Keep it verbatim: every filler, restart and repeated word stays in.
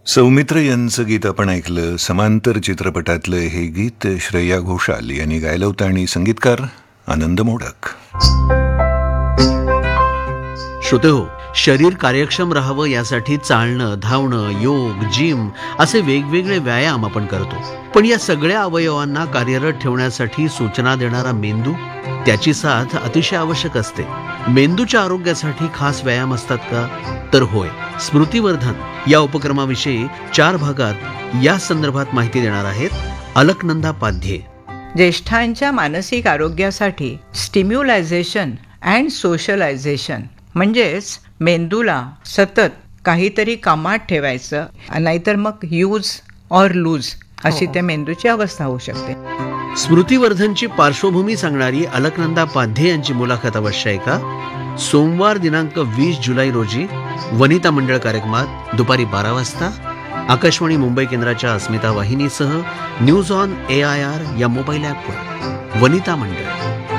सौमित्र यांचं गीत आपण ऐकलं. समांतर चित्रपटातलं हे गीत श्रेया घोषाल यांनी गायलं होतं आणि संगीतकार आनंद मोडक. श्रोतेहो, शरीर कार्यक्षम राहावं यासाठी चालणं, धावणं, योग, जिम असे वेगवेगळे व्यायाम आपण करतो. पण या सगळ्या अवयवांना कार्यरत ठेवण्यासाठी सूचना देणारा मेंदू, त्याची साथ अतिशय आवश्यक असते. मेंदूच्या आरोग्यासाठी खास व्यायाम असतात का? तर होय. स्मृतिवर्धन या उपक्रमाविषयी चार भागात या संदर्भात माहिती देणार आहेत अलकनंदा पाध्ये. ज्येष्ठांच्या मानसिक आरोग्यासाठी स्टिम्युलायझेशन अँड सोशलायझेशन म्हणजेच मेंदूला सतत काहीतरी कामात ठेवायचं, नाहीतर मग यूज ऑर लूज अशी त्या मेंदूची अवस्था होऊ शकते. स्मृतिवर्धनची पार्श्वभूमी सांगणारी अलकनंदा पाध्ये यांची मुलाखत अवश्य आहे का? सोमवार दिनांक वीस जुलै रोजी वनिता मंडळ कार्यक्रमात दुपारी बारा वाजता आकाशवाणी मुंबई केंद्राच्या अस्मिता वाहिनीसह news on A I R या मोबाईल ॲपवर. वनिता मंडळ.